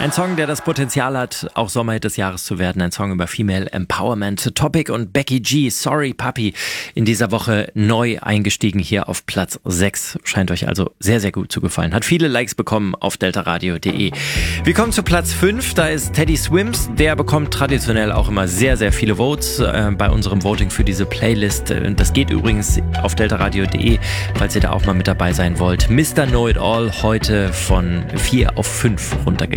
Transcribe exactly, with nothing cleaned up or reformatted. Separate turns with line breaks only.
Ein Song, der das Potenzial hat, auch Sommerhit des Jahres zu werden. Ein Song über Female Empowerment. Topic und Becky G, Sorry Papi, in dieser Woche neu eingestiegen hier auf Platz sechs. Scheint euch also sehr, sehr gut zu gefallen. Hat viele Likes bekommen auf deltaradio punkt de. Wir kommen zu Platz fünf. Da ist Teddy Swims. Der bekommt traditionell auch immer sehr, sehr viele Votes äh, bei unserem Voting für diese Playlist. Das geht übrigens auf deltaradio punkt de, falls ihr da auch mal mit dabei sein wollt. Mister Know It All heute von vier auf fünf runtergegangen.